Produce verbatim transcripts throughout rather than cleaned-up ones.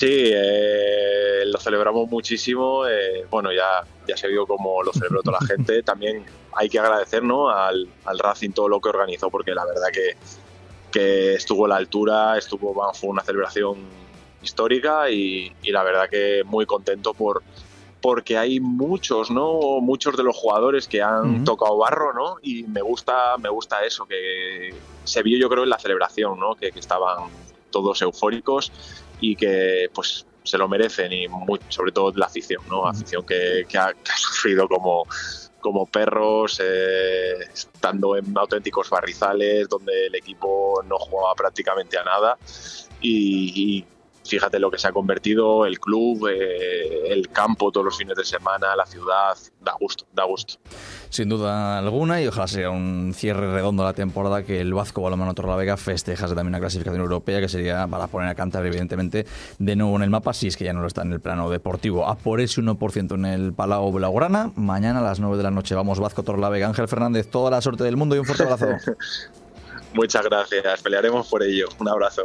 Sí, eh, lo celebramos muchísimo. Eh, bueno, ya, ya se vio cómo lo celebró toda la gente. También hay que agradecer, ¿no?, al, al Racing todo lo que organizó, porque la verdad que, que estuvo a la altura, estuvo, bueno, fue una celebración histórica y, y la verdad que muy contento por porque hay muchos, ¿no? Muchos de los jugadores que han uh-huh. tocado barro, ¿no? Y me gusta, me gusta eso, que se vio, yo creo, en la celebración, ¿no? Que, que estaban todos eufóricos y que pues se lo merecen, y muy, sobre todo la afición, ¿no? Afición que, que, ha, que ha sufrido como, como perros, eh, estando en auténticos barrizales donde el equipo no jugaba prácticamente a nada, y, y fíjate lo que se ha convertido el club, eh, el campo todos los fines de semana, la ciudad, da gusto, da gusto. Sin duda alguna, y ojalá sea un cierre redondo de la temporada, que el Vasco Balonmano Torrelavega festejase también una clasificación europea, que sería para poner a Cantabria, evidentemente, de nuevo en el mapa, si es que ya no lo está en el plano deportivo. A por ese uno por ciento en el Palau Blaugrana, mañana a las nueve de la noche. Vamos, Vasco Torrelavega. Ángel Fernández, toda la suerte del mundo y un fuerte abrazo. Muchas gracias, pelearemos por ello. Un abrazo.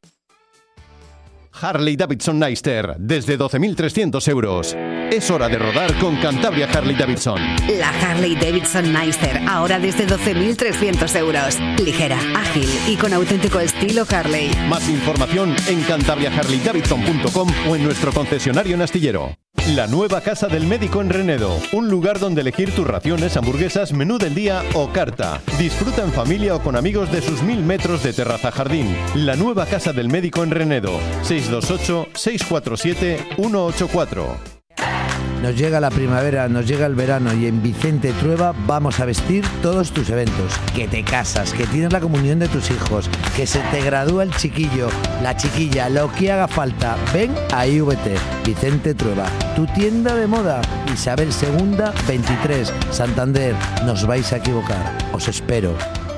Harley Davidson Neister, desde doce mil trescientos euros. Es hora de rodar con Cantabria Harley Davidson. La Harley Davidson Neister, ahora desde doce mil trescientos euros. Ligera, ágil y con auténtico estilo Harley. Más información en cantabria harley davidson punto com o en nuestro concesionario en Astillero. La nueva Casa del Médico en Renedo, un lugar donde elegir tus raciones, hamburguesas, menú del día o carta. Disfruta en familia o con amigos de sus mil metros de terraza jardín. La nueva Casa del Médico en Renedo, seis dos ocho, seis cuatro siete, uno ocho cuatro. Nos llega la primavera, nos llega el verano y en Vicente Trueba vamos a vestir todos tus eventos. Que te casas, que tienes la comunión de tus hijos, que se te gradúa el chiquillo, la chiquilla, lo que haga falta. Ven a I V T, Vicente Trueba, tu tienda de moda. Isabel segunda, veintitrés, Santander. Nos vais a equivocar, os espero.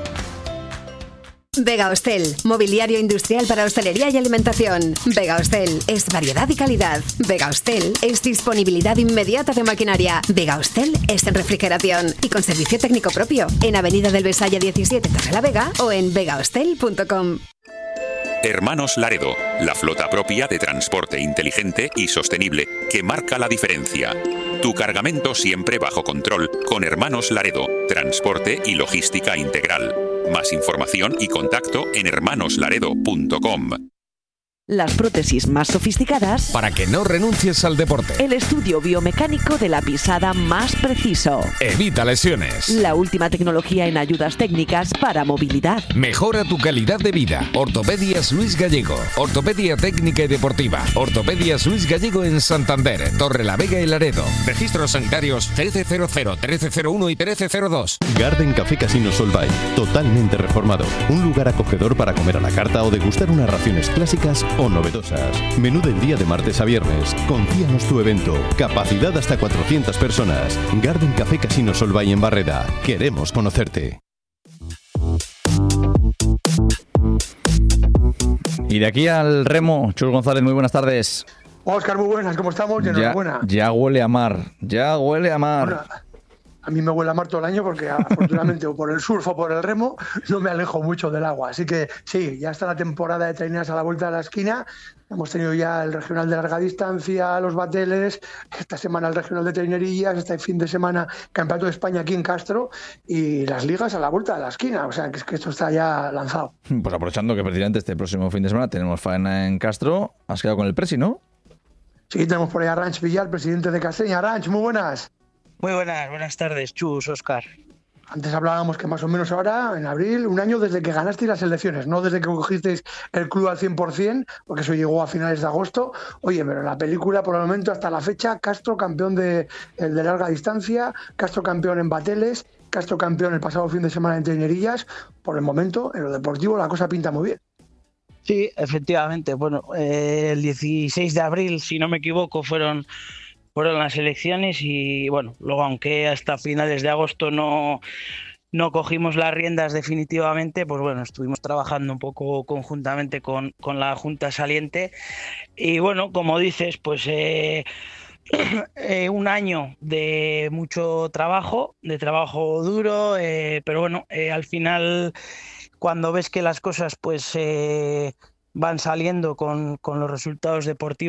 Vega Hostel, mobiliario industrial para hostelería y alimentación. Vega Hostel es variedad y calidad. Vega Hostel es disponibilidad inmediata de maquinaria. Vega Hostel es en refrigeración y con servicio técnico propio. En Avenida del Besaya diecisiete, Torrelavega, o en vega hostel punto com. Hermanos Laredo, la flota propia de transporte inteligente y sostenible que marca la diferencia. Tu cargamento siempre bajo control con Hermanos Laredo, transporte y logística integral. Más información y contacto en hermanos laredo punto com. Las prótesis más sofisticadas para que no renuncies al deporte. El estudio biomecánico de la pisada más preciso. Evita lesiones. La última tecnología en ayudas técnicas para movilidad. Mejora tu calidad de vida. Ortopedias Luis Gallego. Ortopedia técnica y deportiva. Ortopedias Luis Gallego en Santander, Torrelavega y Laredo. Registros sanitarios trece cero cero, trece cero uno y trece cero dos. Garden Café Casino Solvay, totalmente reformado. Un lugar acogedor para comer a la carta o degustar unas raciones clásicas o novedosas. Menú del día de martes a viernes. Confíanos tu evento. Capacidad hasta cuatrocientas personas. Garden Café Casino Solvay en Barreda. Queremos conocerte. Y de aquí al remo, Chus González, muy buenas tardes. Óscar, muy buenas, ¿cómo estamos? Enhorabuena. Ya, ya huele a mar, ya huele a mar. Bueno, a mí me huele a mar todo el año porque afortunadamente o por el surf o por el remo no me alejo mucho del agua. Así que sí, ya está la temporada de traineras a la vuelta de la esquina. Hemos tenido ya el regional de larga distancia, los bateles, esta semana el regional de trainerillas, este fin de semana campeonato de España aquí en Castro y las ligas a la vuelta de la esquina. O sea, que es que esto está ya lanzado. Pues aprovechando que precisamente este próximo fin de semana tenemos faena en Castro, has quedado con el presi, ¿no? Sí, tenemos por ahí a Ranch Villar, presidente de Caseña. Ranch, muy buenas. Muy buenas, buenas tardes, Chus, Óscar. Antes hablábamos que más o menos ahora, en abril, un año desde que ganasteis las elecciones, no desde que cogisteis el club al cien por ciento, porque eso llegó a finales de agosto. Oye, pero la película, por el momento, hasta la fecha, Castro campeón de, el de larga distancia, Castro campeón en bateles, Castro campeón el pasado fin de semana en trainerillas. Por el momento, en lo deportivo, la cosa pinta muy bien. Sí, efectivamente. Bueno, eh, el dieciséis de abril, si no me equivoco, fueron... fueron las elecciones y bueno, luego aunque hasta finales de agosto no, no cogimos las riendas definitivamente, pues bueno, estuvimos trabajando un poco conjuntamente con, con la Junta saliente y bueno, como dices, pues eh, eh, un año de mucho trabajo, de trabajo duro, eh, pero bueno, eh, al final cuando ves que las cosas pues... Eh, van saliendo con, con los resultados deportivos